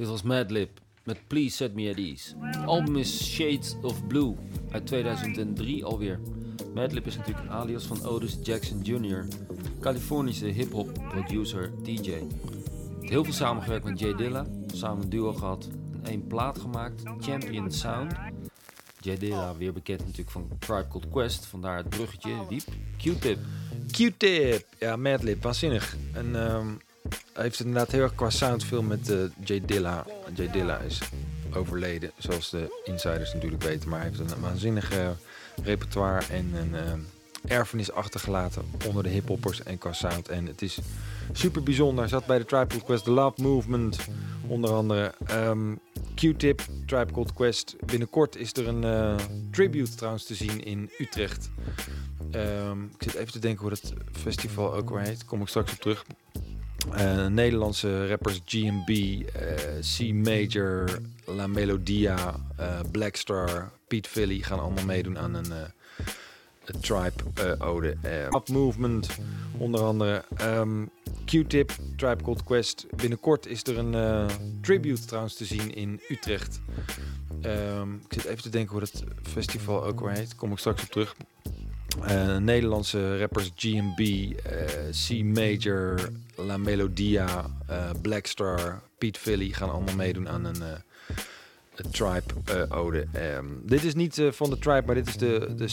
Dit was Madlib met Please Set Me At Ease. Het album is Shades of Blue uit 2003 alweer. Madlib is natuurlijk een alias van Otis Jackson Jr., Californische hip-hop producer, DJ. Heel veel samengewerkt met J Dilla, samen een duo gehad en 1 plaat gemaakt, Champion Sound. J Dilla weer bekend natuurlijk van Tribe Called Quest, vandaar het bruggetje, Wiep. Q-Tip, ja, Madlib, waanzinnig. En hij heeft het inderdaad heel erg qua sound veel met J Dilla. J Dilla is overleden, zoals de insiders natuurlijk weten, maar hij heeft een waanzinnig repertoire en een erfenis achtergelaten onder de hiphoppers en qua sound. En het is super bijzonder. Hij zat bij de Tribe Called Quest, The Love Movement, onder andere. Q-Tip, Tribe Called Quest. Binnenkort is er een tribute trouwens te zien in Utrecht. Ik zit even te denken hoe dat festival ook weer heet. Daar kom ik straks op terug. Nederlandse rappers GMB, C-Major, La Melodia, Blackstar, Piet Philly gaan allemaal meedoen aan een Tribe-ode. Up Movement, onder andere. Q-Tip, Tribe Called Quest. Binnenkort is er een tribute trouwens te zien in Utrecht. Ik zit even te denken hoe dat festival ook weer heet. Daar kom ik straks op terug. Nederlandse rappers GMB, C-Major, La Melodia, Blackstar, Piet Philly gaan allemaal meedoen aan een Tribe-ode. Dit is niet van de Tribe, maar dit is de